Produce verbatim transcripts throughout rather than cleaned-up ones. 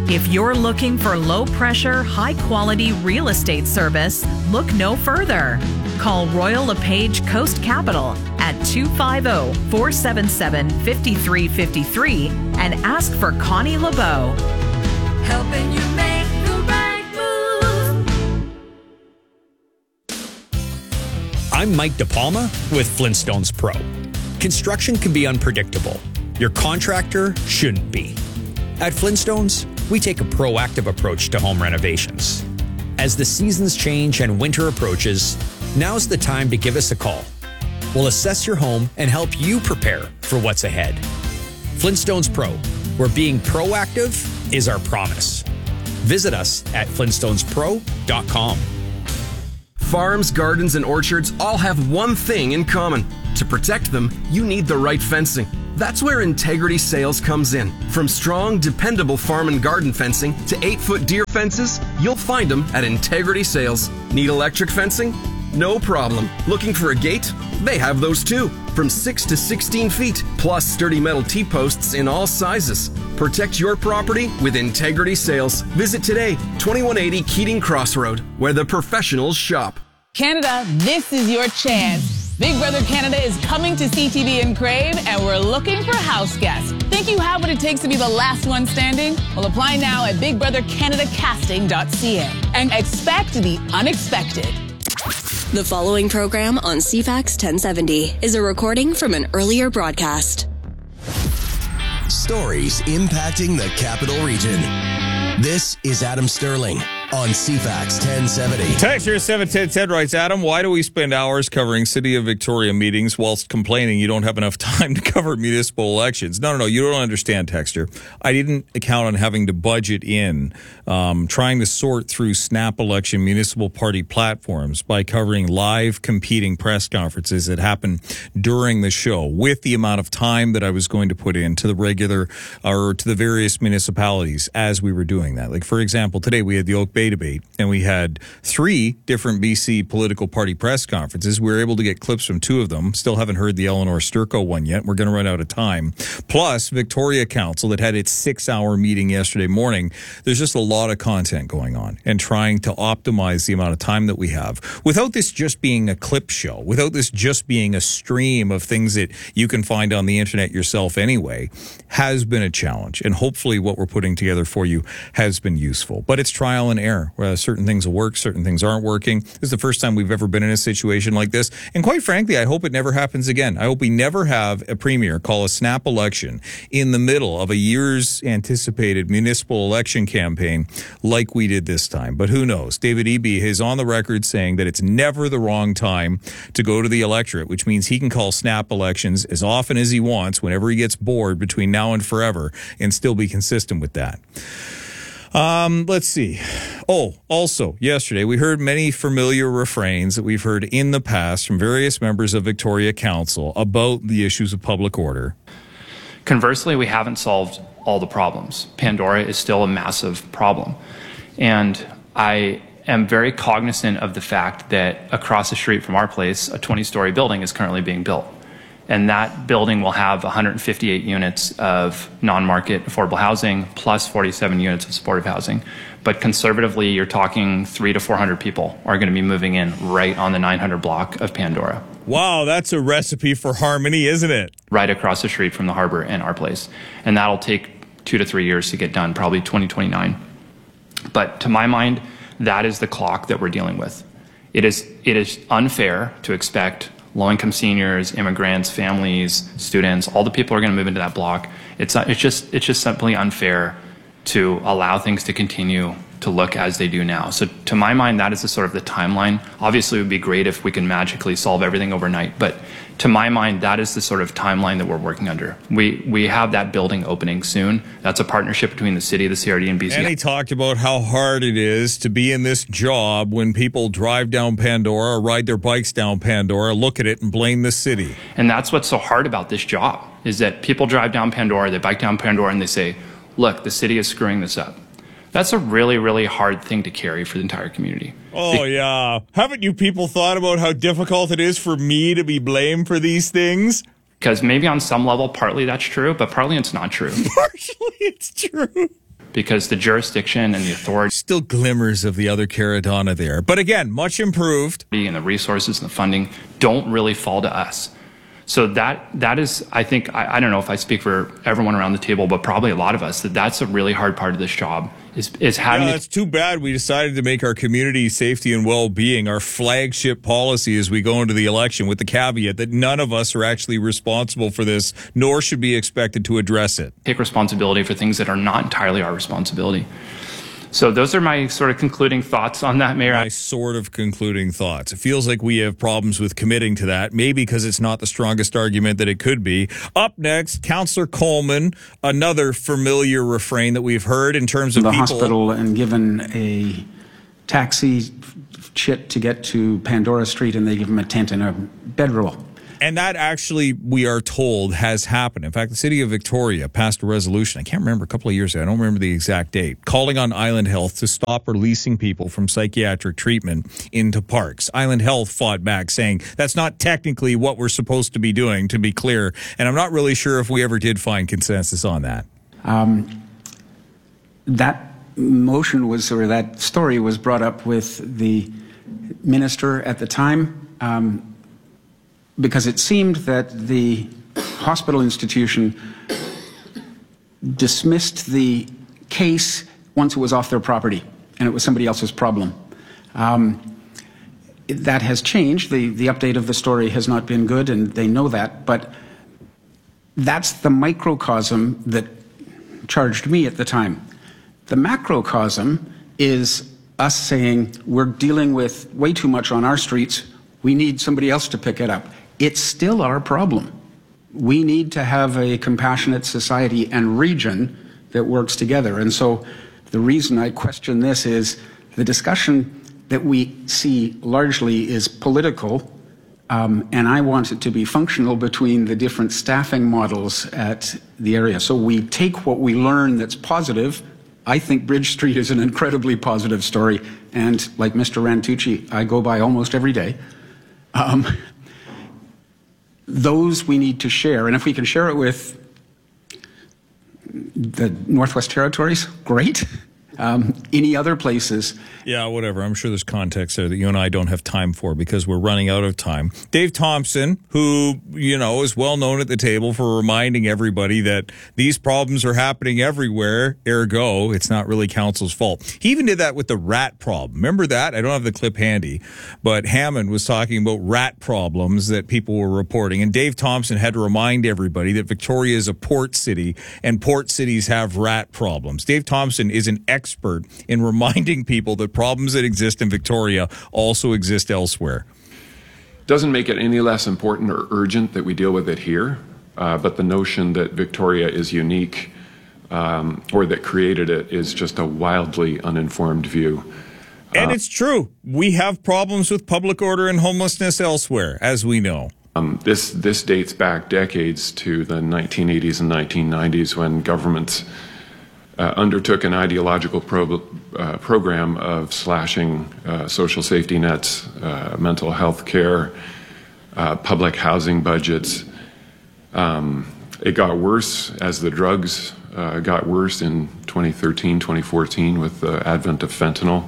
If you're looking for low-pressure, high-quality real estate service, look no further. Call Royal LePage Coast Capital at two five zero, four seven seven, five three five three and ask for Connie LeBeau. Helping you make the right move. I'm Mike DePalma with Flintstones Pro. Construction can be unpredictable. Your contractor shouldn't be. At Flintstones, we take a proactive approach to home renovations. As the seasons change and winter approaches, now's the time to give us a call. We'll assess your home and help you prepare for what's ahead. Flintstones Pro, where being proactive is our promise. Visit us at flintstones pro dot com. Farms, gardens, and orchards all have one thing in common. To protect them, you need the right fencing. That's where Integrity Sales comes in. From strong, dependable farm and garden fencing to eight-foot deer fences, you'll find them at Integrity Sales. Need electric fencing? No problem. Looking for a gate? They have those too. From six to sixteen feet, plus sturdy metal T-posts in all sizes. Protect your property with Integrity Sales. Visit today, twenty-one eighty Keating Crossroad, where the professionals shop. Canada, this is your chance. Big Brother Canada is coming to C T V in Crave, and we're looking for house guests. Think you have what it takes to be the last one standing? Well, apply now at big brother canada casting dot c a and expect the unexpected. The following program on C FAX ten seventy is a recording from an earlier broadcast. Stories impacting the Capital Region. This is Adam Sterling on C FAX ten seventy. Texture seven ten ten writes, Adam, why do we spend hours covering City of Victoria meetings whilst complaining you don't have enough time to cover municipal elections? No, no, no, you don't understand, Texture. I didn't account on having to budget in um, trying to sort through snap election municipal party platforms by covering live competing press conferences that happen during the show with the amount of time that I was going to put into the regular or to the various municipalities as we were doing that. Like, for example, today we had the Oak Bay debate, and we had three different B C political party press conferences. We were able to get clips from two of them. Still haven't heard the Eleanor Sturco one yet. We're going to run out of time. Plus, Victoria Council that had its six-hour meeting yesterday morning. There's just a lot of content going on and trying to optimize the amount of time that we have. Without this just being a clip show, without this just being a stream of things that you can find on the internet yourself anyway, has been a challenge. And hopefully what we're putting together for you has been useful. But it's trial and error, where certain things will work, certain things aren't working. This is the first time we've ever been in a situation like this. And quite frankly, I hope it never happens again. I hope we never have a premier call a snap election in the middle of a year's anticipated municipal election campaign like we did this time. But who knows? David Eby is on the record saying that it's never the wrong time to go to the electorate, which means he can call snap elections as often as he wants whenever he gets bored between now and forever and still be consistent with that. Um, let's see. Oh, also, yesterday we heard many familiar refrains that we've heard in the past from various members of Victoria Council about the issues of public order. Conversely, we haven't solved all the problems. Pandora is still a massive problem. And I am very cognizant of the fact that across the street from our place, a twenty-story building is currently being built. And that building will have one hundred fifty-eight units of non-market affordable housing plus forty-seven units of supportive housing. But conservatively, you're talking three to four hundred people are going to be moving in right on the nine hundred block of Pandora. Wow, that's a recipe for harmony, isn't it? Right across the street from the harbor and our place. And that'll take two to three years to get done, probably twenty twenty-nine. But to my mind, that is the clock that we're dealing with. It is, it is unfair to expect low-income seniors, immigrants, families, students, all the people are going to move into that block. It's not, it's just it's just simply unfair to allow things to continue to look as they do now. So to my mind, that is the sort of the timeline. Obviously, it would be great if we can magically solve everything overnight, but to my mind, that is the sort of timeline that we're working under. We we have that building opening soon. That's a partnership between the city, the C R D, and B C. And he talked about how hard it is to be in this job when people drive down Pandora or ride their bikes down Pandora, look at it and blame the city. And that's what's so hard about this job, is that people drive down Pandora, they bike down Pandora, and they say, look, the city is screwing this up. That's a really, really hard thing to carry for the entire community. Oh, yeah. Haven't you people thought about how difficult it is for me to be blamed for these things? Because maybe on some level, partly that's true, but partly it's not true. Partially it's true. because the jurisdiction and the authority, still glimmers of the other Caradonna there. But again, much improved. And the resources and the funding don't really fall to us. So that that is, I think, I, I don't know if I speak for everyone around the table, but probably a lot of us, that that's a really hard part of this job, is, is having yeah, to. It's too bad we decided to make our community safety and well-being our flagship policy as we go into the election, with the caveat that none of us are actually responsible for this, nor should be expected to address it. Take responsibility for things that are not entirely our responsibility. So those are my sort of concluding thoughts on that, Mayor. My sort of concluding thoughts. It feels like we have problems with committing to that, maybe because it's not the strongest argument that it could be. Up next, Councillor Coleman, another familiar refrain that we've heard in terms of the people. hospital and given a taxi chit to get to Pandora Street, and they give him a tent and a bedroll. And that actually, we are told, has happened. In fact, the city of Victoria passed a resolution, I can't remember, a couple of years ago, I don't remember the exact date, calling on Island Health to stop releasing people from psychiatric treatment into parks. Island Health fought back, saying that's not technically what we're supposed to be doing, to be clear. And I'm not really sure if we ever did find consensus on that. Um, that motion was, or that story was brought up with the minister at the time, um, because it seemed that the hospital institution dismissed the case once it was off their property and it was somebody else's problem. Um, that has changed. The, the update of the story has not been good, and they know that, but that's the microcosm that charged me at the time. The macrocosm is us saying we're dealing with way too much on our streets, we need somebody else to pick it up. It's still our problem. We need to have a compassionate society and region that works together. And so the reason I question this is the discussion that we see largely is political, um, and I want it to be functional between the different staffing models at the area. So we take what we learn that's positive. I think Bridge Street is an incredibly positive story, and like Mister Rantucci, I go by almost every day. Um, Those we need to share, and if we can share it with the Northwest Territories, great. Um, any other places? Yeah, whatever. I'm sure there's context there that you and I don't have time for because we're running out of time. Dave Thompson, who, you know, is well known at the table for reminding everybody that these problems are happening everywhere, ergo, it's not really council's fault. He even did that with the rat problem. Remember that? I don't have the clip handy, but Hammond was talking about rat problems that people were reporting, and Dave Thompson had to remind everybody that Victoria is a port city, and port cities have rat problems. Dave Thompson is an expert expert in reminding people that problems that exist in Victoria also exist elsewhere. Doesn't make it any less important or urgent that we deal with it here, uh, but the notion that Victoria is unique um, or that created it is just a wildly uninformed view. And uh, it's true. We have problems with public order and homelessness elsewhere, as we know. Um, this, this dates back decades to the nineteen eighties and nineteen nineties when governments Uh, undertook an ideological pro uh, program of slashing uh, social safety nets, uh, mental health care, uh, public housing budgets. Um, it got worse as the drugs uh, got worse in twenty thirteen, twenty fourteen with the advent of fentanyl.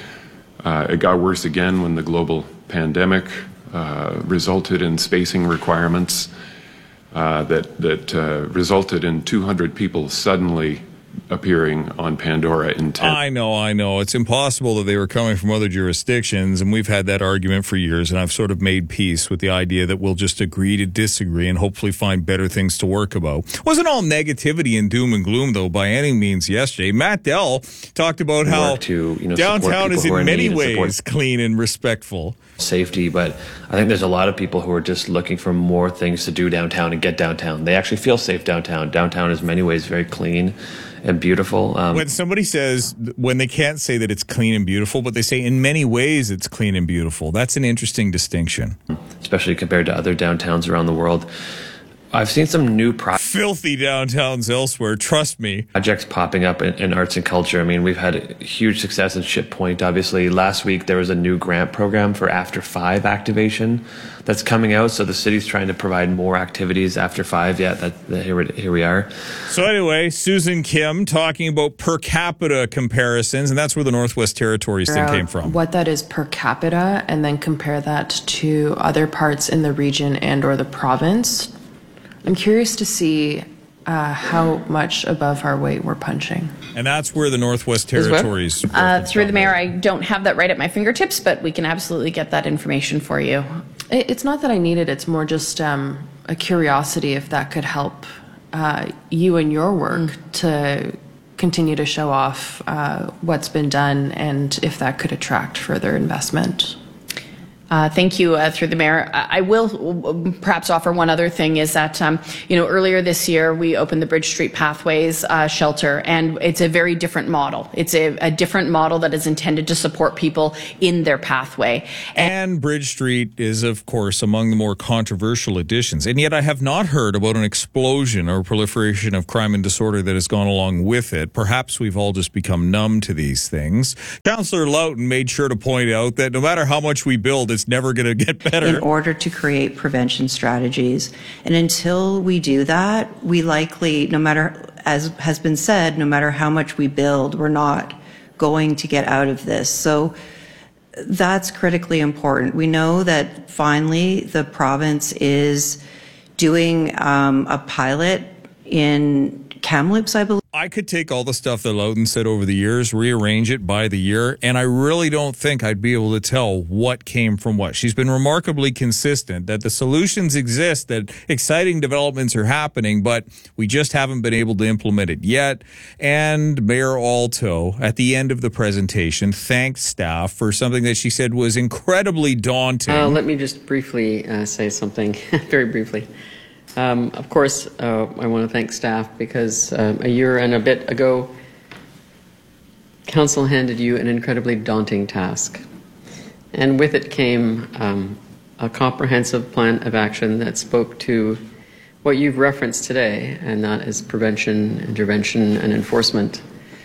Uh, it got worse again when the global pandemic uh, resulted in spacing requirements uh, that, that uh, resulted in two hundred people suddenly appearing on Pandora in ten. I know, I know. It's impossible that they were coming from other jurisdictions, and we've had that argument for years, and I've sort of made peace with the idea that we'll just agree to disagree and hopefully find better things to work about. Wasn't all negativity and doom and gloom, though, by any means yesterday. Matt Dell talked about how to, you know, downtown is in in many and ways clean and respectful. Safety, but I think there's a lot of people who are just looking for more things to do downtown and get downtown. They actually feel safe downtown. Downtown is in many ways very clean and beautiful. Um, when somebody says, when they can't say that it's clean and beautiful, but they say in many ways it's clean and beautiful, that's an interesting distinction. Especially compared to other downtowns around the world. I've seen some new pro- filthy downtowns elsewhere. Trust me. Projects popping up in, in arts and culture. I mean, we've had huge success in Ship Point. Obviously, last week there was a new grant program for After Five activation that's coming out. So the city's trying to provide more activities after five. Yeah, that, that here, we, here we are. So anyway, Susan Kim talking about per capita comparisons, and that's where the Northwest Territories thing came from. What that is per capita, and then compare that to other parts in the region and or the province. I'm curious to see uh, how much above our weight we're punching. And that's where the Northwest Territories... Uh, through the mayor, I don't have that right at my fingertips, but we can absolutely get that information for you. It, it's not that I need it. It's more just um, a curiosity if that could help uh, you and your work mm. to continue to show off uh, what's been done and if that could attract further investment. Uh, thank you, uh, through the mayor. I will perhaps offer one other thing is that, um, you know, earlier this year we opened the Bridge Street Pathways uh, shelter, and it's a very different model. It's a, a different model that is intended to support people in their pathway. And, and Bridge Street is, of course, among the more controversial additions. And yet I have not heard about an explosion or proliferation of crime and disorder that has gone along with it. Perhaps we've all just become numb to these things. Councillor Loughton made sure to point out that no matter how much we build, it's never going to get better. In order to create prevention strategies. And until we do that, we likely, no matter, as has been said, no matter how much we build, we're not going to get out of this. So that's critically important. We know that finally the province is doing um, a pilot in Kamloops, I believe. I could take all the stuff that Loughton said over the years, rearrange it by the year, and I really don't think I'd be able to tell what came from what. She's been remarkably consistent that the solutions exist, that exciting developments are happening, but we just haven't been able to implement it yet. And Mayor Alto, at the end of the presentation, thanked staff for something that she said was incredibly daunting. Uh, let me just briefly uh, say something, very briefly. Um, of course, uh, I want to thank staff because um, a year and a bit ago, Council handed you an incredibly daunting task. And with it came um, a comprehensive plan of action that spoke to what you've referenced today, and that is prevention, intervention, and enforcement.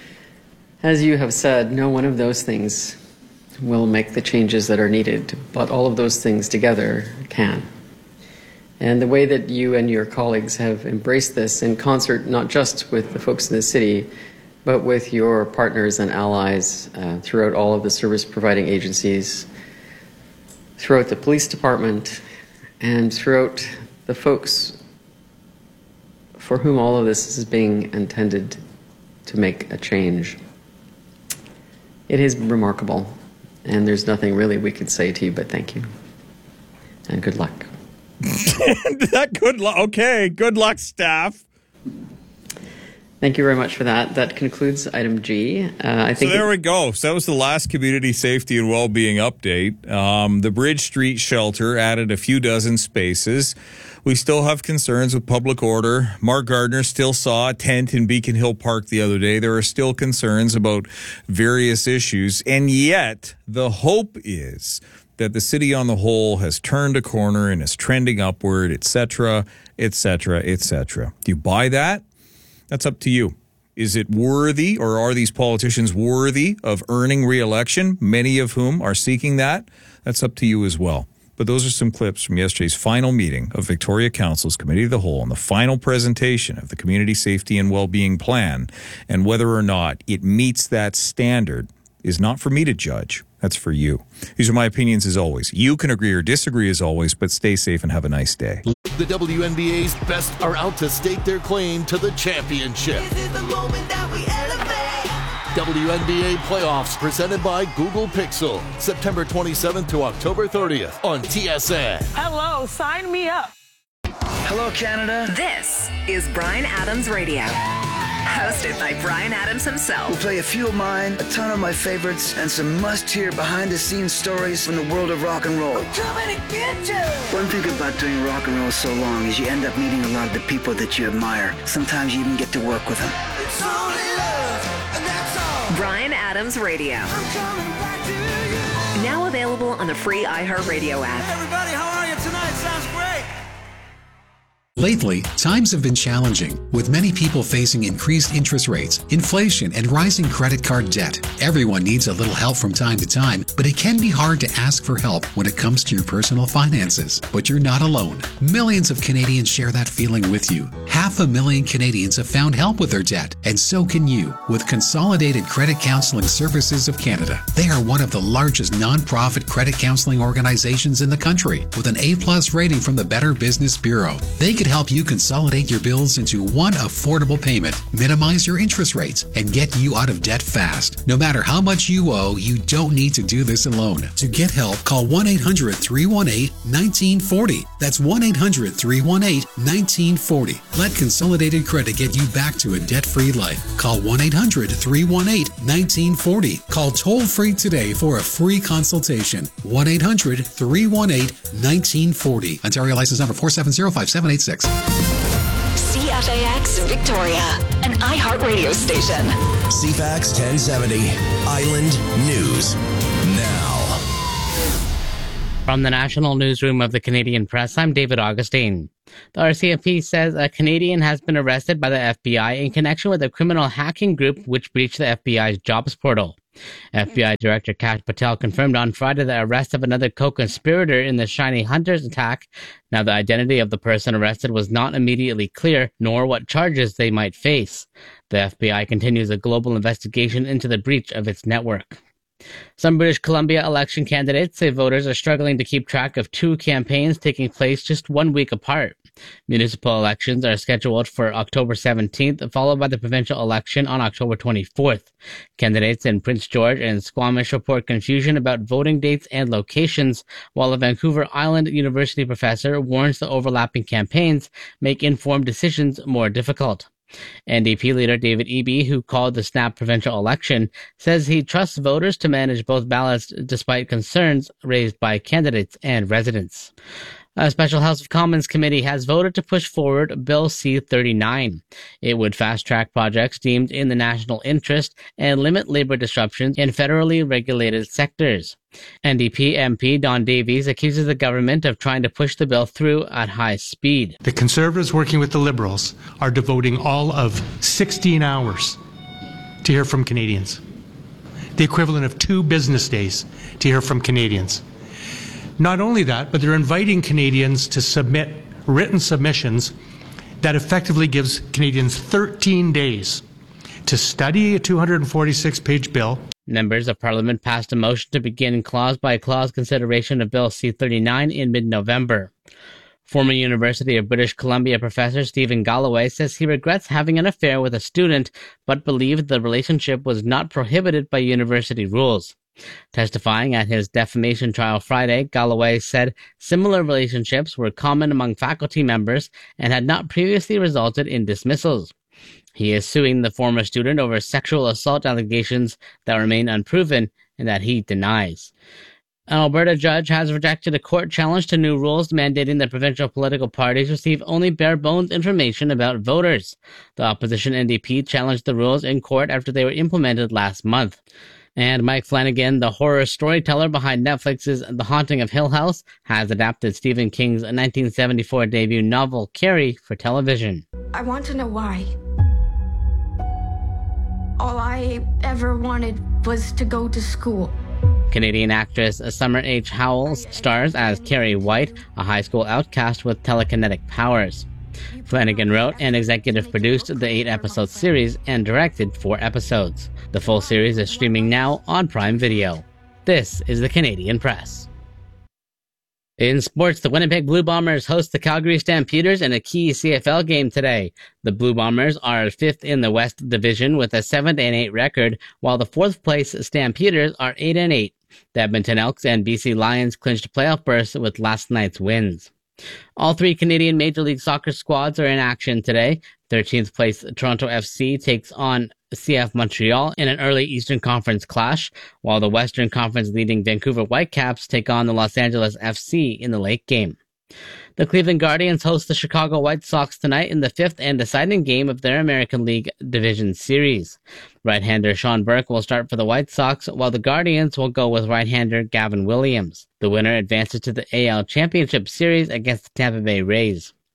As you have said, no one of those things will make the changes that are needed, but all of those things together can. And the way that you and your colleagues have embraced this in concert, not just with the folks in the city, but with your partners and allies uh, throughout all of the service providing agencies, throughout the police department, and throughout the folks for whom all of this is being intended to make a change. It is remarkable, and there's nothing really we could say to you but thank you, and good luck. that good luck. Okay, good luck, staff. Thank you very much for that. That concludes item G. Uh, I think so there we go. So that was the last community safety and well-being update. Um, the Bridge Street shelter added a few dozen spaces. We still have concerns with public order. Mark Gardner still saw a tent in Beacon Hill Park the other day. There are still concerns about various issues. And yet, the hope is that the city on the whole has turned a corner and is trending upward, et cetera, et cetera, et cetera. Do you buy that? That's up to you. Is it worthy, or are these politicians worthy of earning re-election, many of whom are seeking that? That's up to you as well. But those are some clips from yesterday's final meeting of Victoria Council's Committee of the Whole on the final presentation of the Community Safety and Wellbeing Plan, and whether or not it meets that standard is not for me to judge. That's for you. These are my opinions as always. You can agree or disagree as always, but stay safe and have a nice day. The W N B A's best are out to stake their claim to the championship. This is the moment that we elevate. W N B A playoffs presented by Google Pixel. September twenty-seventh to October thirtieth on T S N. Hello, sign me up. Hello, Canada. This is Bryan Adams Radio. Hosted by Bryan Adams himself. We'll play a few of mine, a ton of my favorites, and some must-hear behind-the-scenes stories from the world of rock and roll. I'm coming to get you. One thing about doing rock and roll so long is you end up meeting a lot of the people that you admire. Sometimes you even get to work with them. It's only love, and that's all. Bryan Adams Radio. I'm coming back to you. Now available on the free iHeartRadio app. Everybody, how are you tonight? Sounds great. Lately, times have been challenging, with many people facing increased interest rates, inflation, and rising credit card debt. Everyone needs a little help from time to time, but it can be hard to ask for help when it comes to your personal finances. But you're not alone. Millions of Canadians share that feeling with you. Half a million Canadians have found help with their debt, and so can you with Consolidated Credit Counseling Services of Canada. They are one of the largest non-profit credit counseling organizations in the country, with an A-plus rating from the Better Business Bureau. They could help you consolidate your bills into one affordable payment, minimize your interest rates, and get you out of debt fast. No matter how much you owe, you don't need to do this alone. To get help, call one eight hundred, three one eight, one nine four zero. That's one eight hundred, three one eight, one nine four zero. Let Consolidated Credit get you back to a debt-free life. Call one eight hundred, three one eight, one nine four zero. Call toll-free today for a free consultation. one eight hundred, three one eight, one nine four zero. Ontario license number four seven zero, five seven eight six. C F A X Victoria, an iHeartRadio station. C F A X ten seventy, Island News Now. From the National Newsroom of the Canadian Press, I'm David Augustine. The R C M P says a Canadian has been arrested by the F B I in connection with a criminal hacking group which breached the F B I's jobs portal. F B I Director Kash Patel confirmed on Friday the arrest of another co-conspirator in the Shiny Hunters attack. Now, the identity of the person arrested was not immediately clear, nor what charges they might face. The F B I continues a global investigation into the breach of its network. Some British Columbia election candidates say voters are struggling to keep track of two campaigns taking place just one week apart. Municipal elections are scheduled for October seventeenth, followed by the provincial election on October twenty-fourth. Candidates in Prince George and Squamish report confusion about voting dates and locations, while a Vancouver Island University professor warns the overlapping campaigns make informed decisions more difficult. N D P leader David Eby, who called the snap provincial election, says he trusts voters to manage both ballots despite concerns raised by candidates and residents. A special House of Commons committee has voted to push forward Bill C thirty-nine. It would fast-track projects deemed in the national interest and limit labor disruptions in federally regulated sectors. N D P M P Don Davies accuses the government of trying to push the bill through at high speed. The Conservatives working with the Liberals are devoting all of sixteen hours to hear from Canadians, the equivalent of two business days to hear from Canadians. Not only that, but they're inviting Canadians to submit written submissions that effectively gives Canadians thirteen days to study a two hundred forty-six page bill. Members of Parliament passed a motion to begin clause-by-clause consideration of Bill C thirty-nine in mid-November. Former University of British Columbia professor Stephen Galloway says he regrets having an affair with a student, but believed the relationship was not prohibited by university rules. Testifying at his defamation trial Friday, Galloway said similar relationships were common among faculty members and had not previously resulted in dismissals. He is suing the former student over sexual assault allegations that remain unproven and that he denies. An Alberta judge has rejected a court challenge to new rules mandating that provincial political parties receive only bare-bones information about voters. The opposition N D P challenged the rules in court after they were implemented last month. And Mike Flanagan, the horror storyteller behind Netflix's The Haunting of Hill House, has adapted Stephen King's nineteen seventy-four debut novel Carrie for television. I want to know why. All I ever wanted was to go to school. Canadian actress Summer H. Howells stars as Carrie White, a high school outcast with telekinetic powers. Flanagan wrote and executive produced the eight-episode series and directed four episodes. The full series is streaming now on Prime Video. This is the Canadian Press. In sports, the Winnipeg Blue Bombers host the Calgary Stampeders in a key C F L game today. The Blue Bombers are fifth in the West Division with a seven and eight record, while the fourth place Stampeders are eight and eight. The Edmonton Elks and B C Lions clinched playoff berths with last night's wins. All three Canadian Major League Soccer squads are in action today. thirteenth place Toronto F C takes on C F Montreal in an early Eastern Conference clash, while the Western Conference leading Vancouver Whitecaps take on the Los Angeles F C in the late game. The Cleveland Guardians host the Chicago White Sox tonight in the fifth and deciding game of their American League Division Series. Right-hander Sean Burke will start for the White Sox, while the Guardians will go with right-hander Gavin Williams. The winner advances to the A L Championship Series against the Tampa Bay Rays.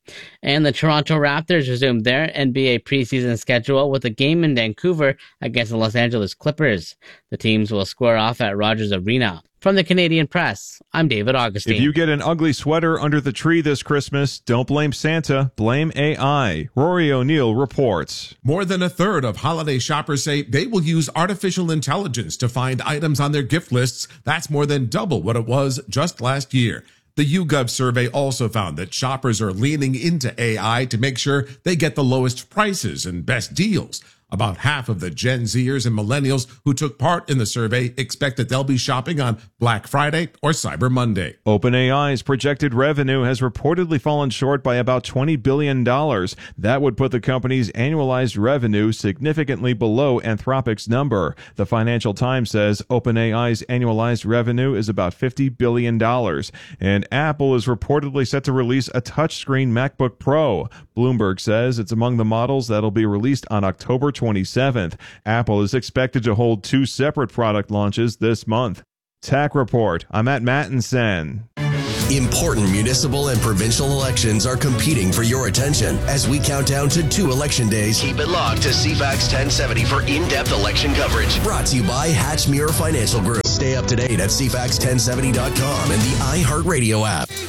And the Toronto Raptors resumed their N B A preseason schedule with a game in Vancouver against the Los Angeles Clippers. The teams will square off at Rogers Arena. From the Canadian Press, I'm David Augustine. If you get an ugly sweater under the tree this Christmas, don't blame Santa, blame A I. Rory O'Neill reports. More than a third of holiday shoppers say they will use artificial intelligence to find items on their gift lists. That's more than double what it was just last year. The YouGov survey also found that shoppers are leaning into A I to make sure they get the lowest prices and best deals. About half of the Gen Zers and millennials who took part in the survey expect that they'll be shopping on Black Friday or Cyber Monday. OpenAI's projected revenue has reportedly fallen short by about twenty billion dollars. That would put the company's annualized revenue significantly below Anthropic's number. The Financial Times says OpenAI's annualized revenue is about fifty billion dollars. And Apple is reportedly set to release a touchscreen MacBook Pro. Bloomberg says it's among the models that'll be released on October twenty-seventh. Apple is expected to hold two separate product launches this month. Tech Report. I'm at Mattinson. Important municipal and provincial elections are competing for your attention. As we count down to two election days, keep it locked to C FAX ten seventy for in-depth election coverage. Brought to you by Hatchmere Financial Group. Stay up to date at C FAX ten seventy dot com and the iHeartRadio app.